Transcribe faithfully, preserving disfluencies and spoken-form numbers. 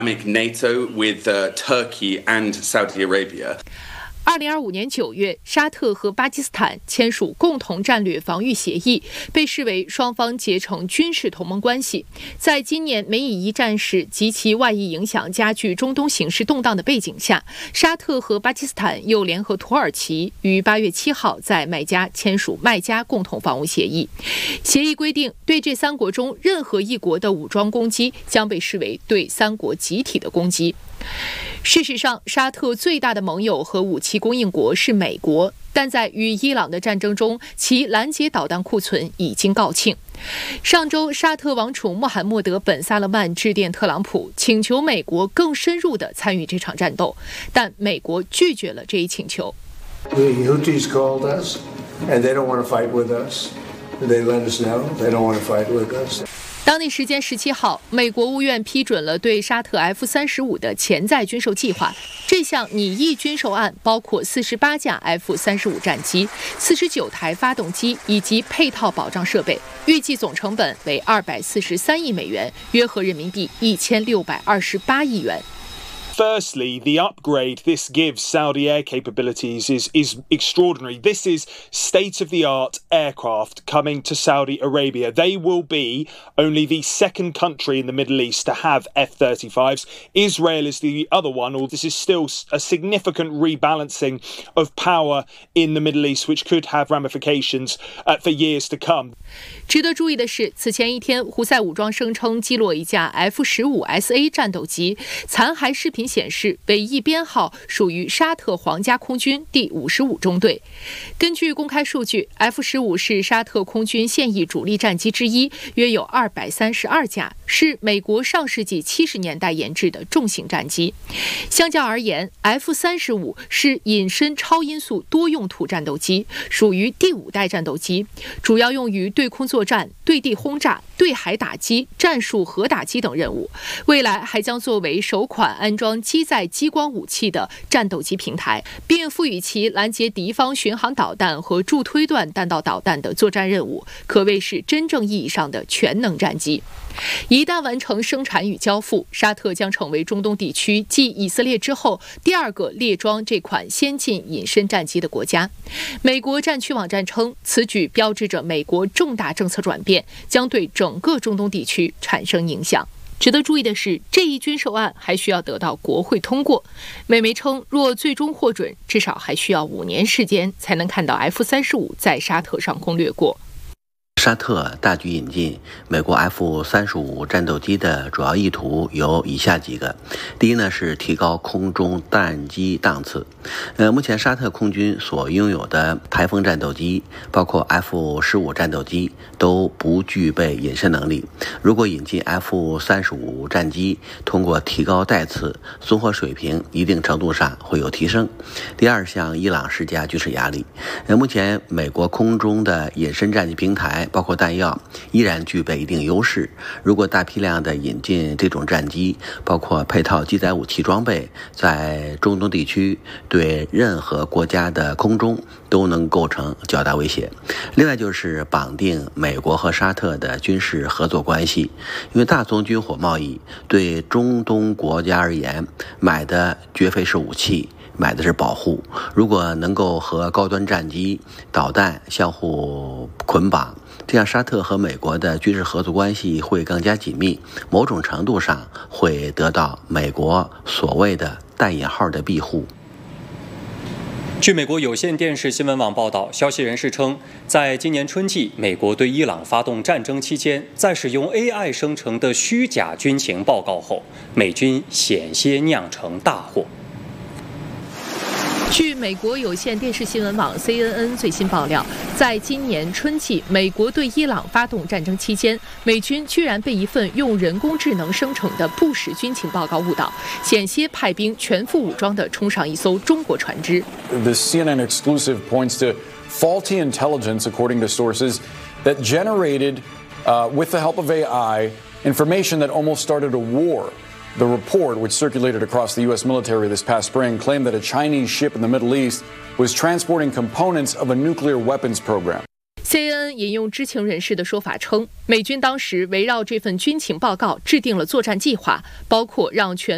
NATO with uh, Turkey and Saudi Arabia. 二零二五年九月，沙特和巴基斯坦签署共同战略防御协议，被视为双方结成军事同盟关系。在今年美以一战事及其外溢影响加剧中东形势动荡的背景下，沙特和巴基斯坦又联合土耳其于八月七号在麦加签署麦加共同防务协议。协议规定，对这三国中任何一国的武装攻击将被视为对三国集体的攻击。事实上，沙特最大的盟友和武器供应国是美国，但在与伊朗的战争中，其拦截导弹库存已经告罄。上周，沙特王储穆罕默德·本·萨勒曼致电特朗普，请求美国更深入地参与这场战斗，但美国拒绝了这一请求。 The Houthis called us, and they don't want to fight with us. They let us know they don't want to fight with us. 当地时间十七号，美国务院批准了对沙特 F 三十五的潜在军售计划。这项拟议军售案包括四十八架 F 三十五战机、四十九台发动机以及配套保障设备，预计总成本为二百四十三亿美元，约合人民币一千六百二十八亿元。 Firstly, the upgrade this gives Saudi air capabilities is, is extraordinary. This is state-of-the-art aircraft coming to Saudi Arabia. They will be only the second country in the Middle East to have F thirty-fives. Israel is the other one. This is still a significant rebalancing of power in the Middle East, which could have ramifications uh, for years to come. 值得注意的是，此前一天，胡塞武装声称击落一架 F 十五 S A 战斗机，残骸视频显示尾翼编号属于沙特皇家空军第五十五中队。根据公开数据 ，F 十五是沙特空军现役主力战机之一，约有二百三十二架，是美国上世纪七十年代研制的重型战机。相较而言 ，F 三十五是隐身超音速多用途战斗机，属于第五代战斗机，主要用于对空作战、对地轰炸、对海打击、战术核打击等任务。未来还将作为首款安装机载激光武器的战斗机平台，并赋予其拦截敌方巡航导弹和助推段弹道导弹的作战任务，可谓是真正意义上的全能战机。一旦完成生产与交付，沙特将成为中东地区继以色列之后第二个列装这款先进隐身战机的国家。美国战区网站称，此举标志着美国重大政策转变，将对整个中东地区产生影响。值得注意的是，这一军售案还需要得到国会通过。美媒称，若最终获准，至少还需要五年时间才能看到 F 三十五在沙特上空掠过。 沙特大举引进美国 F 三十五战斗机的主要意图有以下几个。第一呢，是提高空中战机档次。呃，目前沙特空军所拥有的台风战斗机，包括 F 十五战斗机，都不具备隐身能力。如果引进 F 三十五战机，通过提高带次，综合水平一定程度上会有提升。第二，向伊朗施加军事压力。呃，目前美国空中的隐身战机平台包括弹药依然具备一定优势。如果大批量的引进这种战机，包括配套机载武器装备，在中东地区对任何国家的空中都能构成较大威胁。另外就是绑定美国和沙特的军事合作关系，因为大宗军火贸易对中东国家而言，买的绝非是武器，买的是保护。如果能够和高端战机、导弹相互捆绑，这样沙特和美国的军事合作关系会更加紧密，某种程度上会得到美国所谓的带引号的庇护。 据美国有线电视新闻网报道，消息人士称，在今年春季美国对伊朗发动战争期间，在使用 A I 生成的虚假军情报告后，美军险些酿成大祸。 据美国有线电视新闻网 C N N 最新爆料，在今年春季美国对伊朗发动战争期间，美军居然被一份用人工智能生成的不实军情报告误导，险些派兵全副武装地冲上一艘中国船只。 The C N N exclusive points to faulty intelligence, according to sources, that generated, uh, with the help of A I, information that almost started a war.The report, which circulated across the U S military this past spring, claimed that a Chinese ship in the Middle East was transporting components of a nuclear weapons program. C N N 引用知情人士的说法称，美军当时围绕这份军情报告制定了作战计划，包括让全